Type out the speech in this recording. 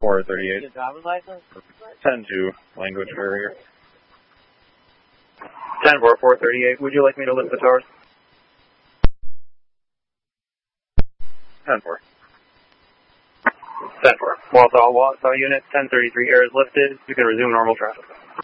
438. Your driver's license? 10-2, language barrier. 10-4, 438. Would you like me to lift the towers? 10-4. 10-4. Walsall unit, 1033 air is lifted. You can resume normal traffic.